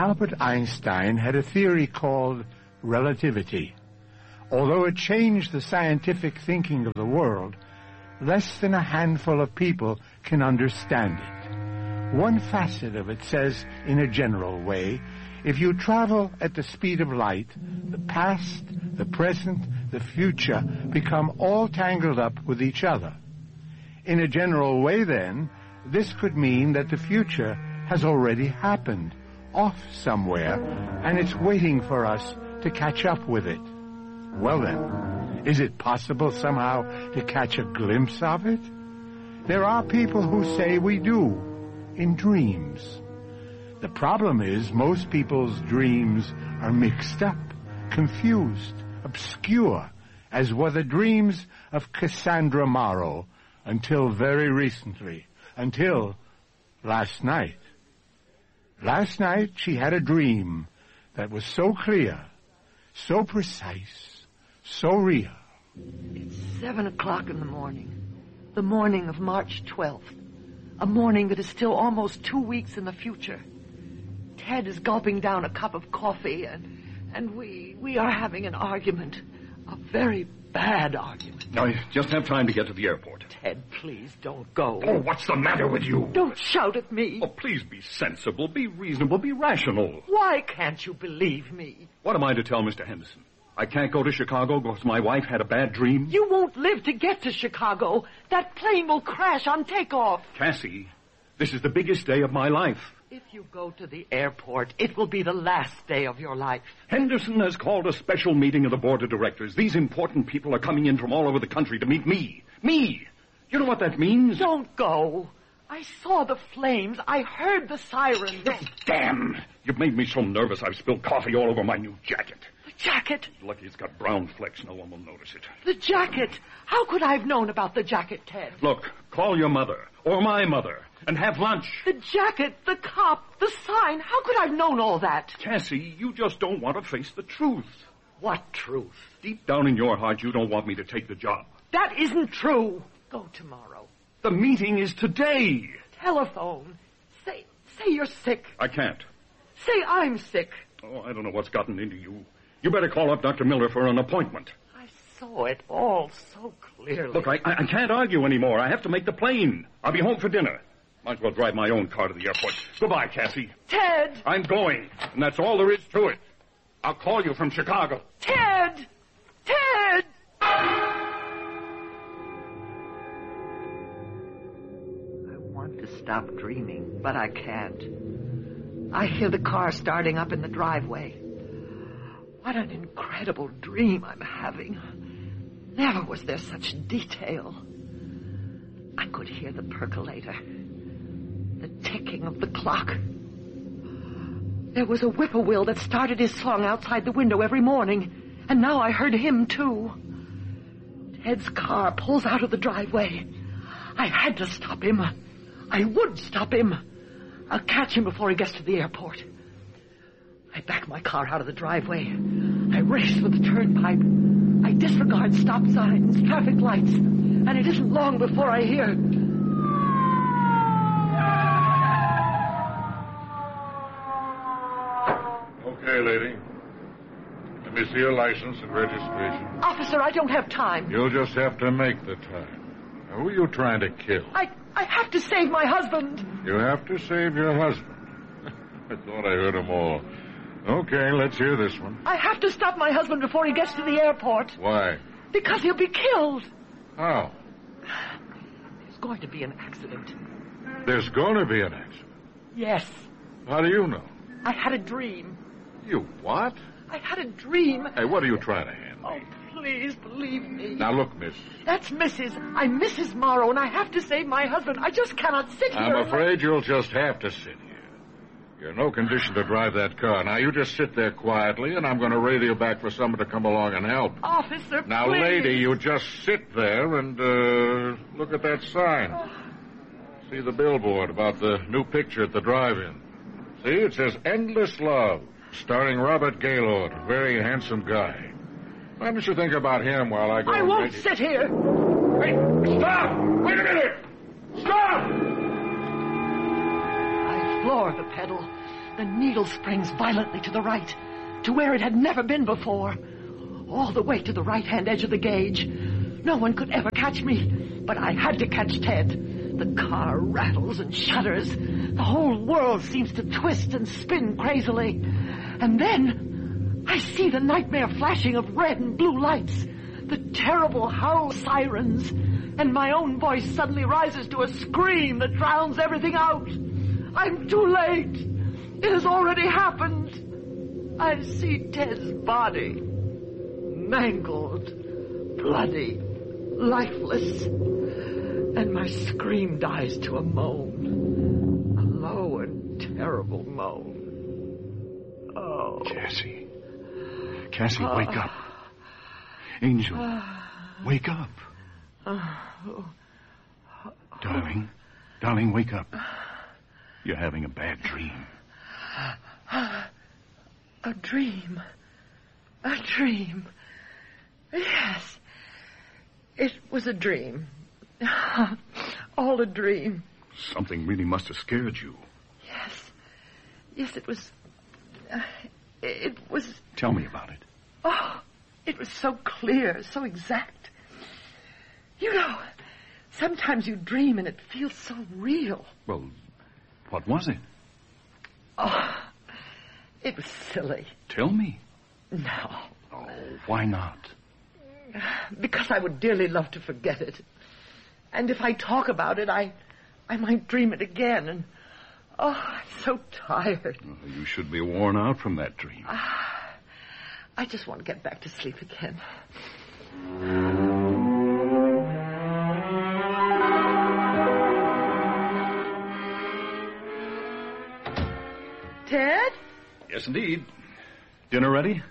Albert Einstein had a theory called relativity. Although it changed the scientific thinking of the world, less than a handful of people can understand it. One facet of it says, in a general way, if you travel at the speed of light, the past, the present, the future become all tangled up with each other. In a general way, then, this could mean that the future has already happened, off somewhere, and it's waiting for us to catch up with it. Well then, is it possible somehow to catch a glimpse of it? There are people who say we do, in dreams. The problem is most people's dreams are mixed up, confused, obscure, as were the dreams of Cassandra Morrow until very recently, until last night. Last night she had a dream that was so clear, so precise, so real. It's 7 o'clock in the morning of March 12th, a morning that is still almost 2 weeks in the future. Ted is gulping down a cup of coffee, and we are having an argument, a very bad argument. I just have time to get to the airport. Ted, please don't go. Oh, what's the matter with you? Don't shout at me. Oh, please be sensible, be reasonable, be rational. Why can't you believe me? What am I to tell Mr. Henderson? I can't go to Chicago because my wife had a bad dream? You won't live to get to Chicago. That plane will crash on takeoff. Cassie, this is the biggest day of my life. If you go to the airport, it will be the last day of your life. Henderson has called a special meeting of the board of directors. These important people are coming in from all over the country to meet me. Me! You know what that means? Don't go. I saw the flames. I heard the sirens. Oh, damn! You've made me so nervous I've spilled coffee all over my new jacket. The jacket? Lucky it's got brown flecks. No one will notice it. The jacket? How could I have known about the jacket, Ted? Look, call your mother, or my mother, and have lunch. The jacket, the cop, the sign. How could I have known all that? Cassie, you just don't want to face the truth. What truth? Deep down in your heart, you don't want me to take the job. That isn't true. Go tomorrow. The meeting is today. Telephone. Say you're sick. I can't. Say I'm sick. Oh, I don't know what's gotten into you. You better call up Dr. Miller for an appointment. I saw it all so clearly. Look, I can't argue anymore. I have to make the plane. I'll be home for dinner. Might as well drive my own car to the airport. Goodbye, Cassie. Ted! I'm going, and that's all there is to it. I'll call you from Chicago. Ted! Ted! I want to stop dreaming, but I can't. I hear the car starting up in the driveway. What an incredible dream I'm having. Never was there such detail. I could hear the percolator, the ticking of the clock. There was a whippoorwill that started his song outside the window every morning, and now I heard him too. Ted's car pulls out of the driveway. I had to stop him. I would stop him. I'll catch him before he gets to the airport. I back my car out of the driveway. I race for the turnpike. I disregard stop signs, traffic lights, and it isn't long before I hear... Okay, lady. Let me see your license and registration. Officer, I don't have time. You'll just have to make the time. Now, who are you trying to kill? I have to save my husband. You have to save your husband. I thought I heard them all. Okay, let's hear this one. I have to stop my husband before he gets to the airport. Why? Because he'll be killed. How? There's going to be an accident. There's going to be an accident? Yes. How do you know? I had a dream. You what? I had a dream. Hey, what are you trying to hand me? Oh, please believe me. Now, look, miss. That's Mrs. I'm Mrs. Morrow, and I have to save my husband. I just cannot sit here. I'm afraid you'll just have to sit here. You're in no condition to drive that car. Now, you just sit there quietly, and I'm going to radio back for someone to come along and help. Officer, now, please. lady, you just sit there and, look at that sign. See the billboard about the new picture at the drive-in. See, it says Endless Love, starring Robert Gaylord, a very handsome guy. Why don't you think about him while I go... I won't sit here. Hey, stop! Wait a minute! Stop! I floor the pedal. The needle springs violently to the right, to where it had never been before. All the way to the right-hand edge of the gauge. No one could ever catch me, but I had to catch Ted. The car rattles and shudders. The whole world seems to twist and spin crazily. And then I see the nightmare flashing of red and blue lights, the terrible howl sirens, and my own voice suddenly rises to a scream that drowns everything out. I'm too late. It has already happened. I see Ted's body, mangled, bloody, lifeless, and my scream dies to a moan, a low and terrible moan. Oh. Cassie, wake up. Angel, wake up. Darling, wake up. You're having a bad dream. A dream. A dream. Yes. It was a dream. All a dream. Something really must have scared you. Yes, it was... it was... Tell me about it. Oh, it was so clear, so exact. You know, sometimes you dream and it feels so real. Well, what was it? Oh, it was silly. Tell me. No. Oh, why not? Because I would dearly love to forget it. And if I talk about it, I might dream it again. And, oh, I'm so tired. Oh, you should be worn out from that dream. I just want to get back to sleep again. Ted? Yes, indeed. Dinner ready?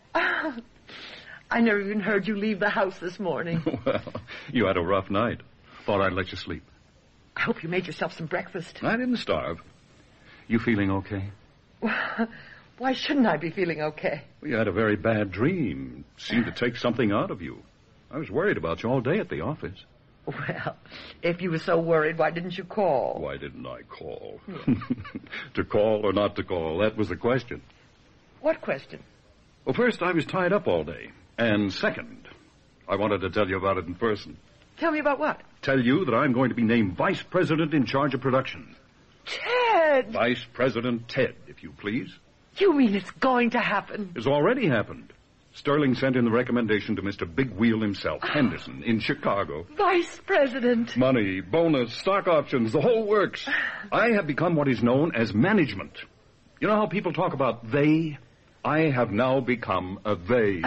I never even heard you leave the house this morning. Well, you had a rough night. Thought I'd let you sleep. I hope you made yourself some breakfast. I didn't starve. You feeling okay? Why shouldn't I be feeling okay? Well, you had a very bad dream. Seemed to take something out of you. I was worried about you all day at the office. Well, if you were so worried, why didn't you call? Why didn't I call? To call or not to call, that was the question. What question? Well, first, I was tied up all day. And second, I wanted to tell you about it in person. Tell me about what? Tell you that I'm going to be named Vice President in charge of production. Ted! Vice President Ted, if you please. You mean it's going to happen? It's already happened. Sterling sent in the recommendation to Mr. Big Wheel himself, Henderson, in Chicago. Vice President. Money, bonus, stock options, the whole works. I have become what is known as management. You know how people talk about they? I have now become a they.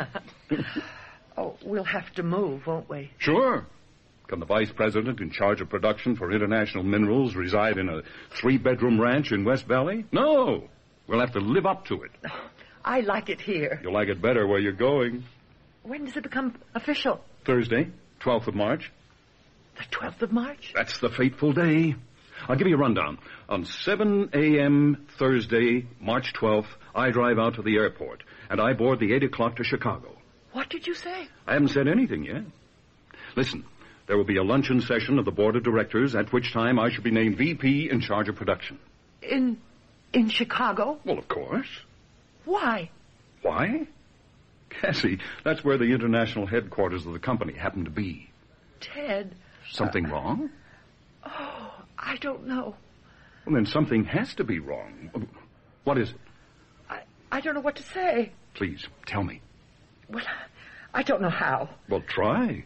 Oh, we'll have to move, won't we? Sure. Can the vice president in charge of production for International Minerals reside in a 3-bedroom ranch in West Valley? No. We'll have to live up to it. I like it here. You'll like it better where you're going. When does it become official? Thursday, 12th of March. The 12th of March? That's the fateful day. I'll give you a rundown. On 7 a.m. Thursday, March 12th, I drive out to the airport, and I board the 8 o'clock to Chicago. What did you say? I haven't said anything yet. Listen, there will be a luncheon session of the board of directors, at which time I shall be named VP in charge of production. In Chicago? Well, of course. Why? Why? Cassie, that's where the international headquarters of the company happen to be. Ted. Something wrong? Oh, I don't know. Well, then something has to be wrong. What is it? I don't know what to say. Please, tell me. Well, I don't know how. Well, try.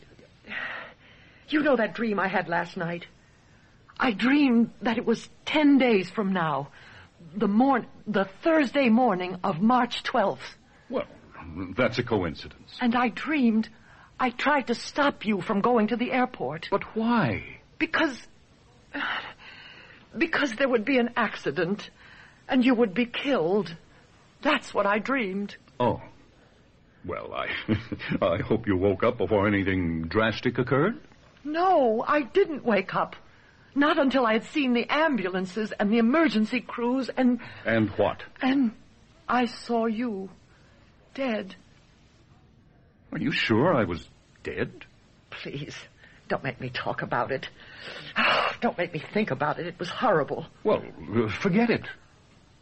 You know that dream I had last night? I dreamed that it was 10 days from now. The Thursday morning of March 12th. Well, that's a coincidence. And I dreamed I tried to stop you from going to the airport. But why? Because there would be an accident and you would be killed. That's what I dreamed. Oh. Well, I hope you woke up before anything drastic occurred. No, I didn't wake up. Not until I had seen the ambulances and the emergency crews and... And what? And I saw you. Dead. Are you sure I was dead? Please, don't make me talk about it. Don't make me think about it. It was horrible. Well, forget it.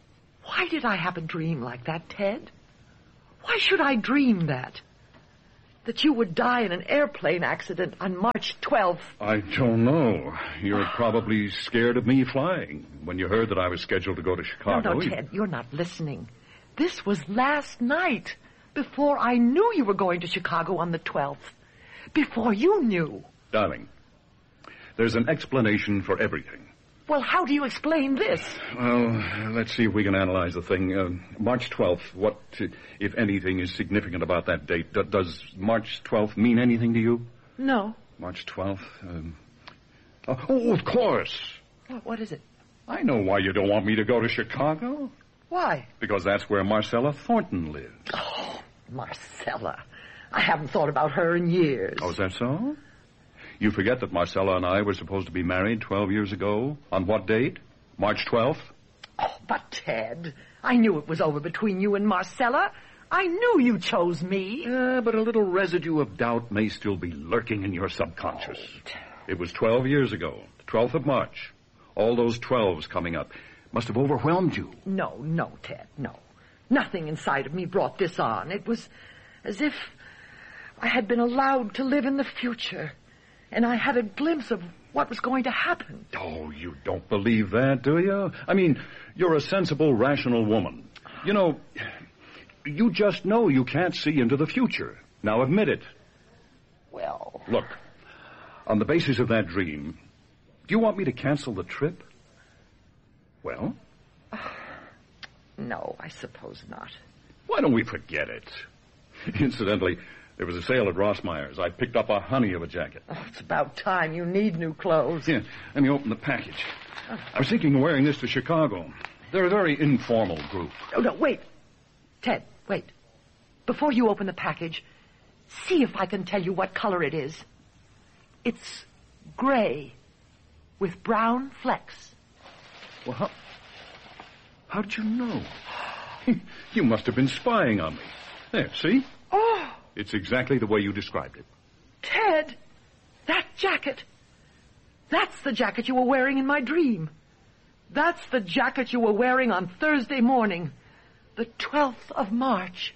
Why did I have a dream like that, Ted? Why should I dream that? That you would die in an airplane accident on March 12th. I don't know. You're probably scared of me flying when you heard that I was scheduled to go to Chicago. No, Ted, you're not listening. This was last night, before I knew you were going to Chicago on the 12th. Before you knew. Darling, there's an explanation for everything. Well, how do you explain this? Well, let's see if we can analyze the thing. March 12th, what, if anything, is significant about that date? Does March 12th mean anything to you? No. March 12th? Oh, of course. What is it? I know why you don't want me to go to Chicago. Why? Because that's where Marcella Thornton lives. Oh, Marcella. I haven't thought about her in years. Oh, is that so? You forget that Marcella and I were supposed to be married 12 years ago. On what date? March 12th? Oh, but Ted, I knew it was over between you and Marcella. I knew you chose me. But a little residue of doubt may still be lurking in your subconscious. It was 12 years ago, the 12th of March. All those 12s coming up must have overwhelmed you. No, Ted, no. Nothing inside of me brought this on. It was as if I had been allowed to live in the future, and I had a glimpse of what was going to happen. Oh, you don't believe that, do you? I mean, you're a sensible, rational woman. You know, you just know you can't see into the future. Now admit it. Well... Look, on the basis of that dream, do you want me to cancel the trip? Well? No, I suppose not. Why don't we forget it? Incidentally, there was a sale at Rossmeyer's. I picked up a honey of a jacket. Oh, it's about time. You need new clothes. Yeah, let me open the package. I was thinking of wearing this to Chicago. They're a very informal group. Oh, no, wait. Ted, wait. Before you open the package, see if I can tell you what color it is. It's gray with brown flecks. Well, how did you know? You must have been spying on me. There, see? Oh! It's exactly the way you described it. Ted, that jacket. That's the jacket you were wearing in my dream. That's the jacket you were wearing on Thursday morning, the 12th of March.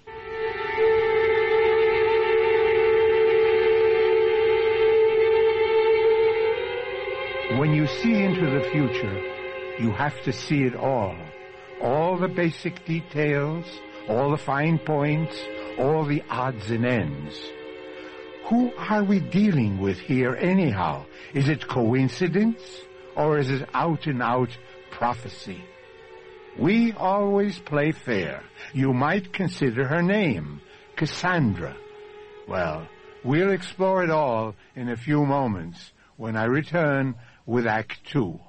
When you see into the future, you have to see it all the basic details, all the fine points, all the odds and ends. Who are we dealing with here anyhow? Is it coincidence, or is it out-and-out prophecy? We always play fair. You might consider her name, Cassandra. Well, we'll explore it all in a few moments when I return with Act 2.